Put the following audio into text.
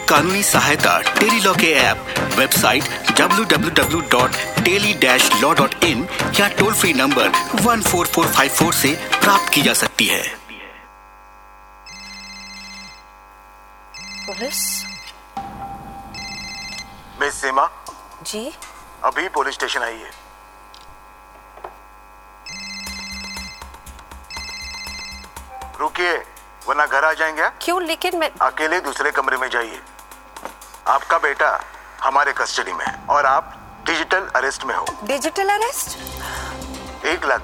कानूनी सहायता tele law के ऐप, वेबसाइट www.teli-law.in या टोल फ्री नंबर 14454 से प्राप्त की जा सकती है। पुलिस? मिस सीमा जी? अभी पुलिस स्टेशन आई है। रुकिए वरना घर आ जाएंगे। क्यों? लेकिन मैं अकेले दूसरे कमरे में जाइए। आपका बेटा हमारे कस्टडी में है और आप डिजिटल अरेस्ट में हो। Digital arrest? 1 लाख